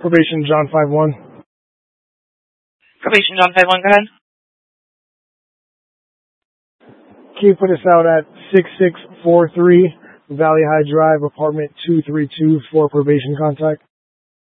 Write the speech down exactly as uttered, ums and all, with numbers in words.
Probation John five one. Probation John five one, go ahead. Can you put us out at six six four three Valley High Drive, apartment two three two for probation contact?